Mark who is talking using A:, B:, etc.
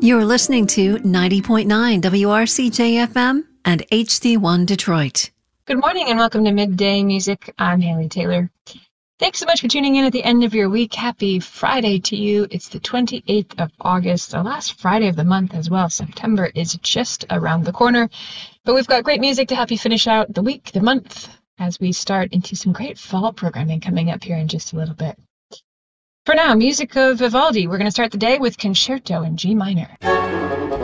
A: You're listening to 90.9 WRCJ-FM and HD1 Detroit.
B: Good morning and welcome to Midday Music. I'm Haley Taylor. Thanks so much for tuning in at the end of your week. Happy Friday to you. It's the 28th of August, the last Friday of the month as well. September is just around the corner. But we've got great music to help you finish out the week, the month, as we start into some great fall programming coming up here in just a little bit. For now, music of Vivaldi. We're going to start the day with Concerto in G minor.